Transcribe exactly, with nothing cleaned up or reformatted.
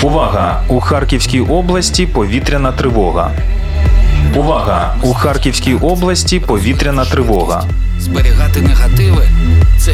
Увага! У Харківській області повітряна тривога. Увага! У Харківській області повітряна тривога. Зберігати негативи – це